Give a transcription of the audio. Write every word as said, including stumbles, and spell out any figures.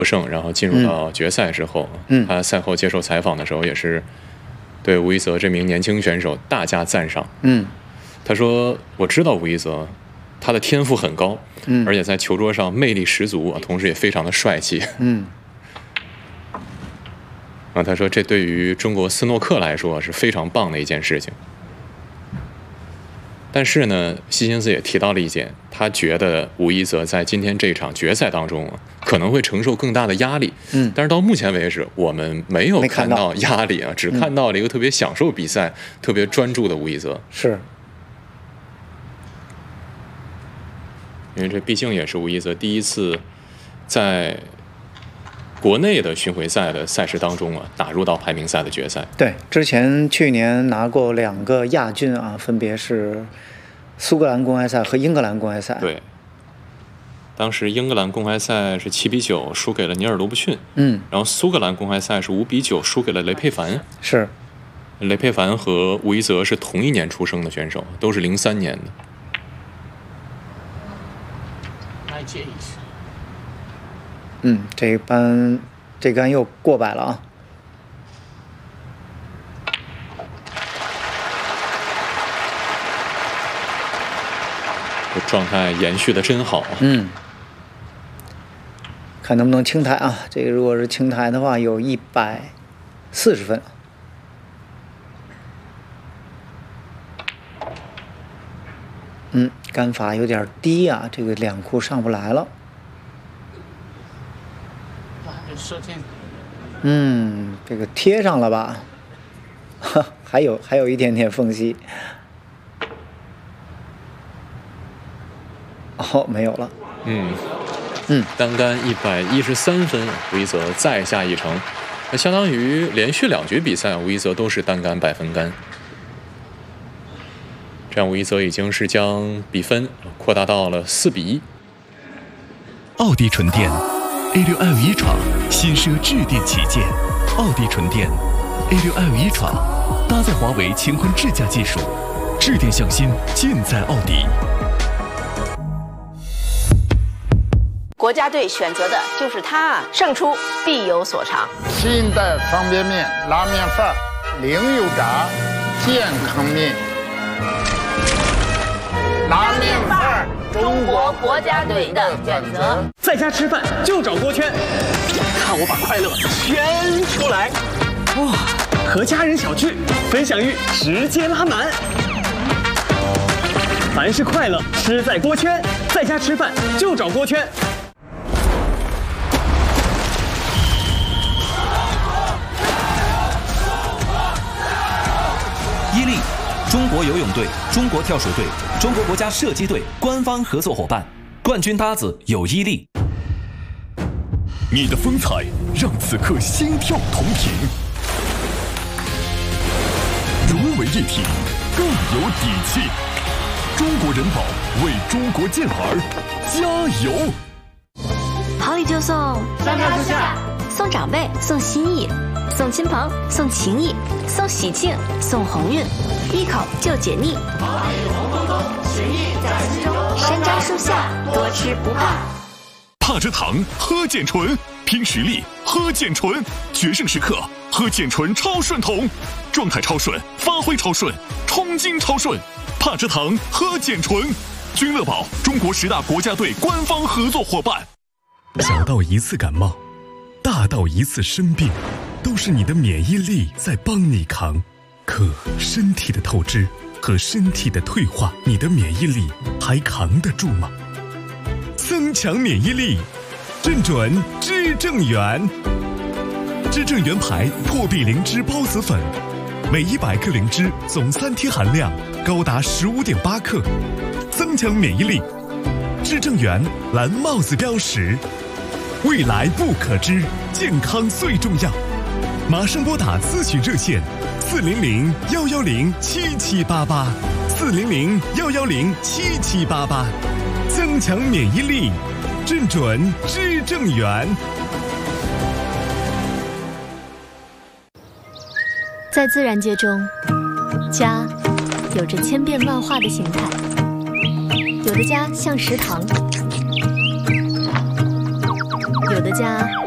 不胜，然后进入到决赛之后， 嗯， 他赛后接受采访的时候也是对吴一泽这名年轻选手大加赞赏。 嗯，他说：“我知道吴一泽，他的天赋很高， 嗯， 而且在球桌上魅力十足，同时也非常的帅气。” 嗯。 然后他说：“这对于中国斯诺克来说是非常棒的一件事情。”但是呢，希辛斯也提到了一点，他觉得吴一泽在今天这场决赛当中可能会承受更大的压力。 嗯， 但是到目前为止，我们没有看到压力啊，只看到了一个特别享受比赛、嗯、特别专注的吴一泽。 是， 因为这毕竟也是吴一泽第一次在国内的巡回赛的赛事当中啊，打入到排名赛的决赛。 对，之前去年拿过两个亚军啊，分别是苏格兰公开赛和英格兰公开赛。 对，当时英格兰公开赛是七比九输给了尼尔罗布逊， 嗯， 然后苏格兰公开赛是五比九输给了雷佩凡。 是， 雷佩凡和吴一泽是同一年出生的选手，都是零三年的。 嗯，这班这杆又过百了啊！ 这状态延续的真好啊！ 嗯，看能不能清台啊？这个如果是清台的话，有一百四十分。嗯，杆法有点低啊，这个两库上不来了。嗯，这个贴上了吧？哈，还有还有一点点缝隙。哦，没有了。 嗯嗯， 单杆一百一十三分，吴一泽再下一城，那相当于连续两局比赛，吴一泽都是单杆百分杆。这样，吴一泽已经是将比分扩大到了四比一。 奥迪纯电 A 六 L 一 Ultra 新奢智电旗舰，奥迪纯电 A 六 L 一 Ultra 搭载华为乾坤智驾技术，智电向心，尽在奥迪。 国家队选择的就是它，胜出必有所长。 新一代方便面拉面范儿，零油炸，健康面。拉面范儿， 中国国家队的选择。 在家吃饭就找锅圈，看我把快乐圈出来！哇，和家人小聚，分享欲直接拉满。凡是快乐，吃在锅圈。在家吃饭就找锅圈。 伊利，中国游泳队、中国跳水队、中国国家射击队官方合作伙伴，冠军搭子有伊利。 你的风采让此刻心跳同频，融为一体，更有底气。中国人保为中国健儿加油！ 好礼就送， 三上四下， 送长辈，送心意，送亲朋，送情谊，送喜庆，送鸿运，一口就解腻。 好礼红彤彤，情谊在心中。 山楂树下，多吃不怕。 帕蔗糖，喝健醇，拼实力，喝健醇，决胜时刻，喝健醇超顺桶，状态超顺，发挥超顺，冲劲超顺。帕蔗糖，喝健醇，君乐宝，中国十大国家队官方合作伙伴。小到一次感冒，大到一次生病，都是你的免疫力在帮你扛。可身体的透支和身体的退化，你的免疫力还扛得住吗？增强免疫力，正准知正元。知正元牌破壁灵芝孢子粉，每一百克灵芝总三贴含量高达十五点八克，增强免疫力。知正元蓝帽子标识，未来不可知，健康最重要。马上拨打咨询热线四零零幺幺零七七八八，四零零幺幺零七七八八，增强免疫力，正准知正元。 在自然界中，家有着千变万化的形态，有的家像食堂，有的家